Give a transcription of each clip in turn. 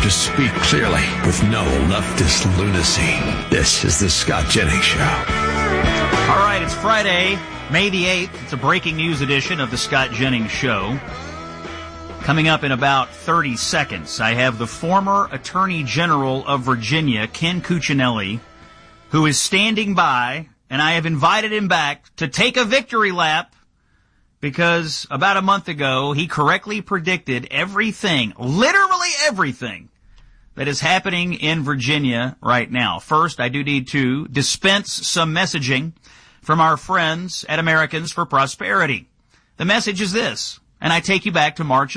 to speak clearly with no leftist lunacy. This is the Scott Jennings Show. All right, it's Friday, May the 8th. It's a breaking news edition of the Scott Jennings Show. Coming up in about 30 seconds, I have the former Attorney General of Virginia, Ken Cuccinelli, who is standing by, and I have invited him back to take a victory lap because about a month ago, he correctly predicted everything, literally everything, that is happening in Virginia right now. First, I do need to dispense some messaging from our friends at Americans for Prosperity. The message is this, and I take you back to March of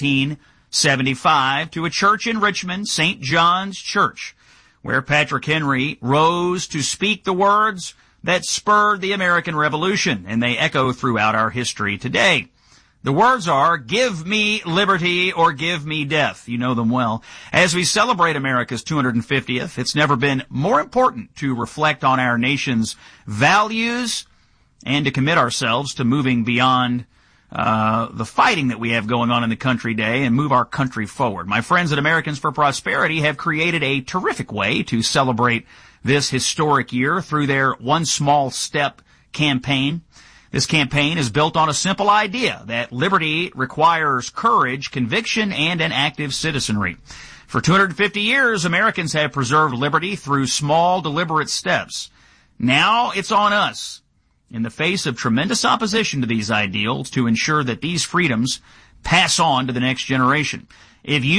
1775 to a church in Richmond, St. John's Church, where Patrick Henry rose to speak the words that spurred the American Revolution, and they echo throughout our history today. The words are, "Give me liberty or give me death." You know them well. As we celebrate America's 250th, it's never been more important to reflect on our nation's values and to commit ourselves to moving beyond the fighting that we have going on in the country today and move our country forward. My friends at Americans for Prosperity have created a terrific way to celebrate this historic year through their One Small Step campaign. This campaign is built on a simple idea that liberty requires courage, conviction, and an active citizenry. For 250 years, Americans have preserved liberty through small, deliberate steps. Now it's on us, in the face of tremendous opposition to these ideals, to ensure that these freedoms pass on to the next generation. If you